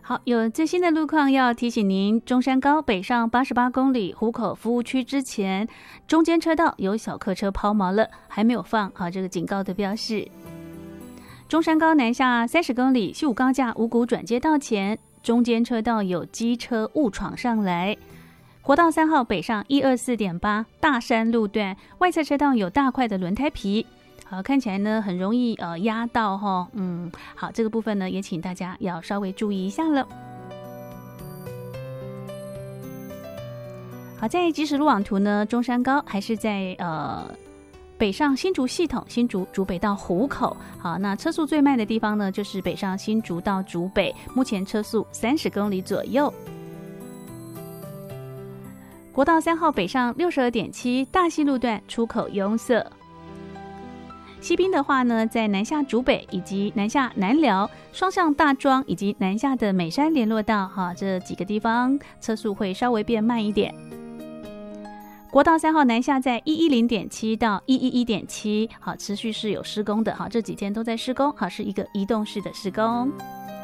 好，有最新的路况要提醒您，中山高北上88公里湖口服务区之前，中间车道有小客车抛锚了，还没有放这个警告的标示。中山高南下30公里西武高架五股转接道前，中间车道有机车误闯上来。国道3号北上124.8大山路段外侧车道有大块的轮胎皮，看起来呢很容易压到好，这个部分呢也请大家要稍微注意一下了。好，在即时路网图呢，中山高还是在北上新竹系统，新竹竹北到湖口。好，那车速最慢的地方呢，就是北上新竹到竹北，目前车速30公里左右。国道3号北上62.7大溪路段出口拥塞。西滨的话呢，在南下竹北以及南下南寮、双向大庄以及南下的美山联络道这几个地方车速会稍微变慢一点。国道3号南下在110.7到111.7，好，持续是有施工的，好，这几天都在施工，好，是一个移动式的施工。